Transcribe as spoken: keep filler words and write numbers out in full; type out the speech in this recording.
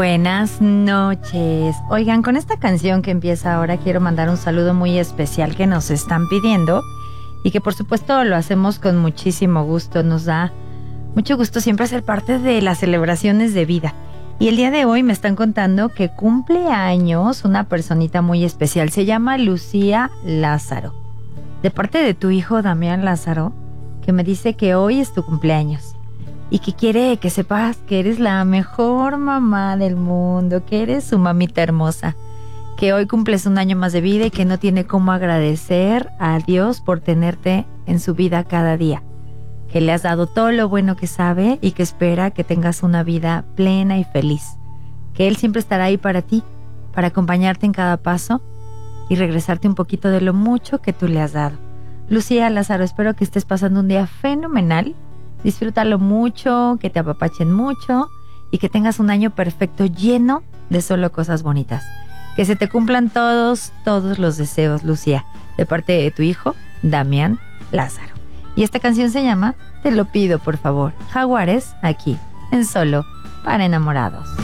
Buenas noches. Oigan, con esta canción que empieza ahora quiero mandar un saludo muy especial que nos están pidiendo y que por supuesto lo hacemos con muchísimo gusto. Nos da mucho gusto siempre ser parte de las celebraciones de vida. Y el día de hoy me están contando que cumple años una personita muy especial. Se llama Lucía Lázaro. De parte de tu hijo Damián Lázaro, que me dice que hoy es tu cumpleaños. Y que quiere que sepas que eres la mejor mamá del mundo, que eres su mamita hermosa, que hoy cumples un año más de vida y que no tiene cómo agradecer a Dios por tenerte en su vida cada día, que le has dado todo lo bueno que sabe y que espera que tengas una vida plena y feliz, que Él siempre estará ahí para ti, para acompañarte en cada paso y regresarte un poquito de lo mucho que tú le has dado. Lucía Lázaro, espero que estés pasando un día fenomenal. Disfrútalo mucho, que te apapachen mucho y que tengas un año perfecto lleno de solo cosas bonitas. Que se te cumplan todos, todos los deseos, Lucía, de parte de tu hijo, Damián Lázaro. Y esta canción se llama Te lo pido por favor. Jaguares, aquí, en Solo para Enamorados.